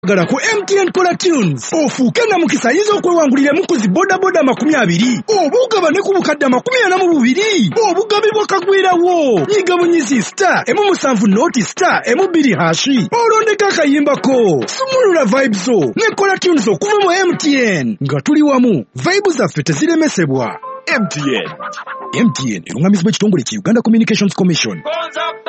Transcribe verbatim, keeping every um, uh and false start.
Gara ku M T N Kola Tunes ofuuke na mukisa yinza okwewangulira mukuzi boda boda makumi abiri obugaba ne ku bukadde makumi ana mu bubiri obugabibwa kagwirawo nyiga bunyizi star emu musanvu noti star emu bbiri hashi olondeka akayimbako sumulula vibes zo ne Kola Tunes okuva mu M T N nga tuli wamu vibes zaffe teziremesebwa. M T N M T N erungamizibwa ekitongole ki Uganda Communications Commission.